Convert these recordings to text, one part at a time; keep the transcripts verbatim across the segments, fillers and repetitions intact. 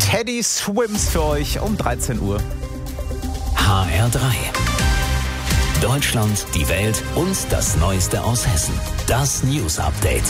Teddy Swims für euch um dreizehn Uhr. H R drei. Deutschland, die Welt und das Neueste aus Hessen. Das News Update.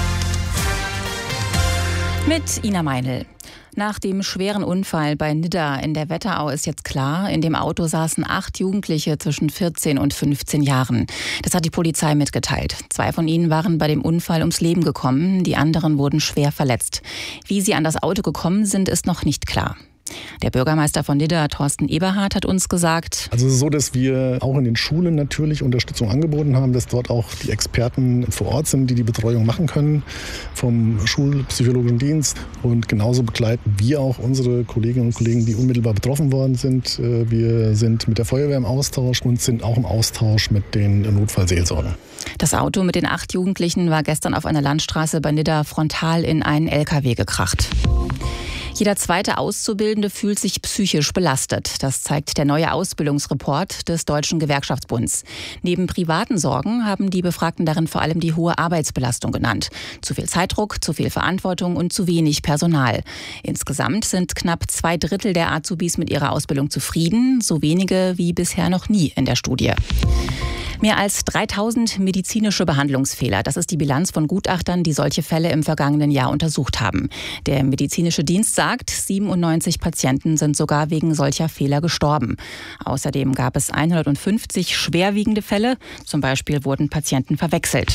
Mit Ina Meinl. Nach dem schweren Unfall bei Nidda in der Wetterau ist jetzt klar, in dem Auto saßen acht Jugendliche zwischen vierzehn und fünfzehn Jahren. Das hat die Polizei mitgeteilt. Zwei von ihnen waren bei dem Unfall ums Leben gekommen, die anderen wurden schwer verletzt. Wie sie an das Auto gekommen sind, ist noch nicht klar. Der Bürgermeister von Nidda, Thorsten Eberhardt, hat uns gesagt: Also es ist so, dass wir auch in den Schulen natürlich Unterstützung angeboten haben, dass dort auch die Experten vor Ort sind, die die Betreuung machen können vom Schulpsychologischen Dienst. Und genauso begleiten wir auch unsere Kolleginnen und Kollegen, die unmittelbar betroffen worden sind. Wir sind mit der Feuerwehr im Austausch und sind auch im Austausch mit den Notfallseelsorgern. Das Auto mit den acht Jugendlichen war gestern auf einer Landstraße bei Nidda frontal in einen L K W gekracht. Jeder zweite Auszubildende fühlt sich psychisch belastet. Das zeigt der neue Ausbildungsreport des Deutschen Gewerkschaftsbunds. Neben privaten Sorgen haben die Befragten darin vor allem die hohe Arbeitsbelastung genannt. Zu viel Zeitdruck, zu viel Verantwortung und zu wenig Personal. Insgesamt sind knapp zwei Drittel der Azubis mit ihrer Ausbildung zufrieden, so wenige wie bisher noch nie in der Studie. Mehr als dreitausend medizinische Behandlungsfehler. Das ist die Bilanz von Gutachtern, die solche Fälle im vergangenen Jahr untersucht haben. Der medizinische Dienst sagt, siebenundneunzig Patienten sind sogar wegen solcher Fehler gestorben. Außerdem gab es hundertfünfzig schwerwiegende Fälle. Zum Beispiel wurden Patienten verwechselt.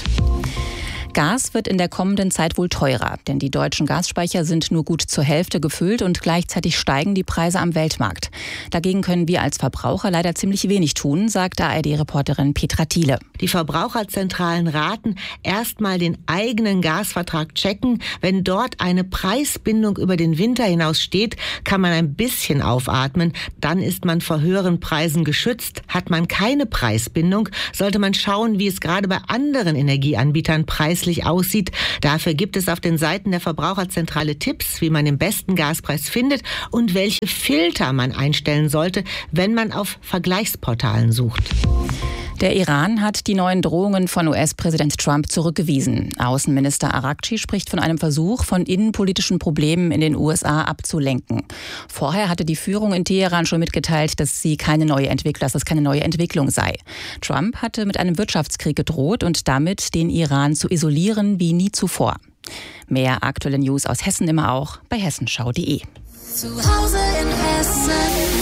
Gas wird in der kommenden Zeit wohl teurer, denn die deutschen Gasspeicher sind nur gut zur Hälfte gefüllt und gleichzeitig steigen die Preise am Weltmarkt. Dagegen können wir als Verbraucher leider ziemlich wenig tun, sagt A R D-Reporterin Petra Thiele. Die Verbraucherzentralen raten, erstmal den eigenen Gasvertrag checken. Wenn dort eine Preisbindung über den Winter hinaus steht, kann man ein bisschen aufatmen. Dann ist man vor höheren Preisen geschützt. Hat man keine Preisbindung, sollte man schauen, wie es gerade bei anderen Energieanbietern preislich aussieht. Dafür gibt es auf den Seiten der Verbraucherzentrale Tipps, wie man den besten Gaspreis findet und welche Filter man einstellen sollte, wenn man auf Vergleichsportalen sucht. Der Iran hat die neuen Drohungen von U S-Präsident Trump zurückgewiesen. Außenminister Arakci spricht von einem Versuch, von innenpolitischen Problemen in den U S A abzulenken. Vorher hatte die Führung in Teheran schon mitgeteilt, dass sie keine neue Entwicklung, dass es keine neue Entwicklung sei. Trump hatte mit einem Wirtschaftskrieg gedroht und damit den Iran zu isolieren wie nie zuvor. Mehr aktuelle News aus Hessen immer auch bei hessenschau punkt de. Zu Hause in Hessen.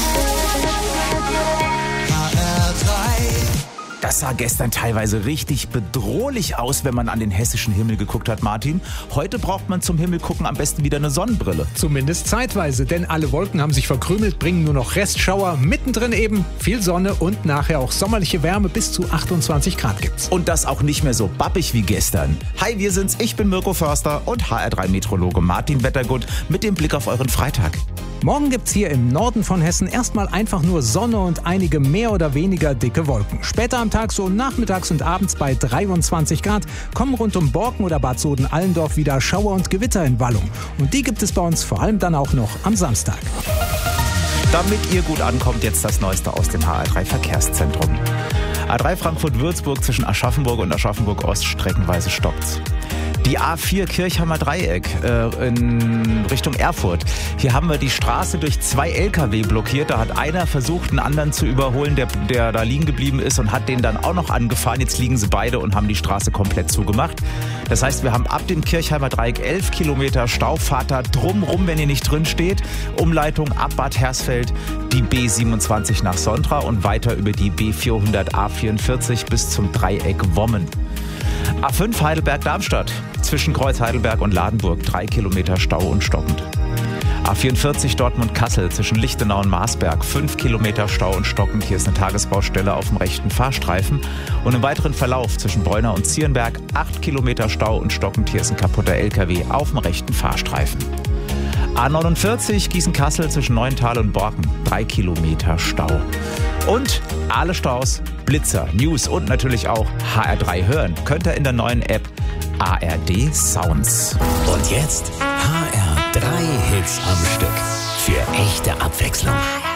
Das sah gestern teilweise richtig bedrohlich aus, wenn man an den hessischen Himmel geguckt hat, Martin. Heute braucht man zum Himmel gucken am besten wieder eine Sonnenbrille. Zumindest zeitweise, denn alle Wolken haben sich verkrümelt, bringen nur noch Restschauer. Mittendrin eben viel Sonne und nachher auch sommerliche Wärme, bis zu achtundzwanzig Grad gibt's. Und das auch nicht mehr so bappig wie gestern. Hi, wir sind's, ich bin Mirko Förster und H R drei Meteorologe Martin Wettergut mit dem Blick auf euren Freitag. Morgen gibt's hier im Norden von Hessen erstmal einfach nur Sonne und einige mehr oder weniger dicke Wolken. Später am Tag so nachmittags und abends bei dreiundzwanzig Grad kommen rund um Borken oder Bad Soden-Allendorf wieder Schauer und Gewitter in Wallung. Und die gibt es bei uns vor allem dann auch noch am Samstag. Damit ihr gut ankommt, jetzt das Neueste aus dem H R drei Verkehrszentrum. A drei Frankfurt-Würzburg zwischen Aschaffenburg und Aschaffenburg-Ost streckenweise stoppt. Die A vier Kirchheimer Dreieck äh, in Richtung Erfurt. Hier haben wir die Straße durch zwei L K W blockiert. Da hat einer versucht, einen anderen zu überholen, der, der da liegen geblieben ist und hat den dann auch noch angefahren. Jetzt liegen sie beide und haben die Straße komplett zugemacht. Das heißt, wir haben ab dem Kirchheimer Dreieck elf Kilometer Stau. Fahrt da drumrum, wenn ihr nicht drin steht. Umleitung ab Bad Hersfeld, die B siebenundzwanzig nach Sontra und weiter über die B vierhundert A vierundvierzig bis zum Dreieck Wommen. A fünf Heidelberg-Darmstadt zwischen Kreuz Heidelberg und Ladenburg, drei Kilometer Stau und stockend. A vierundvierzig Dortmund-Kassel zwischen Lichtenau und Marsberg, fünf Kilometer Stau und stockend. Hier ist eine Tagesbaustelle auf dem rechten Fahrstreifen. Und im weiteren Verlauf zwischen Breunau und Zierenberg, acht Kilometer Stau und stockend. Hier ist ein kaputter L K W auf dem rechten Fahrstreifen. A neunundvierzig Gießen-Kassel zwischen Neuental und Borken, drei Kilometer Stau. Und alle Staus, Blitzer, News und natürlich auch H R drei hören könnt ihr in der neuen App A R D Sounds. Und jetzt H R drei Hits am Stück. Für echte Abwechslung.